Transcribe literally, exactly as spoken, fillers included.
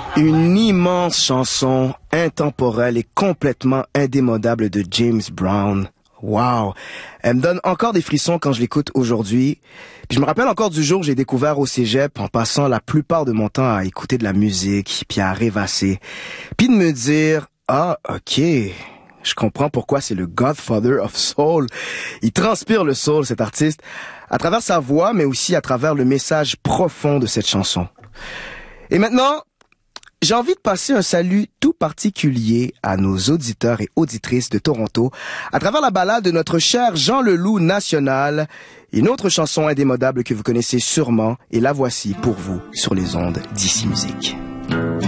Une immense chanson intemporelle et complètement indémodable de James Brown. Wow! Elle me donne encore des frissons quand je l'écoute aujourd'hui. Puis je me rappelle encore du jour où j'ai découvert au cégep en passant la plupart de mon temps à écouter de la musique puis à rêvasser. Puis de me dire, ah, ok, je comprends pourquoi c'est le Godfather of Soul. Il transpire le soul, cet artiste, à travers sa voix, mais aussi à travers le message profond de cette chanson. Et maintenant, j'ai envie de passer un salut tout particulier à nos auditeurs et auditrices de Toronto à travers la ballade de notre cher Jean Leloup National, une autre chanson indémodable que vous connaissez sûrement, et la voici pour vous sur les ondes d'Ici Musique.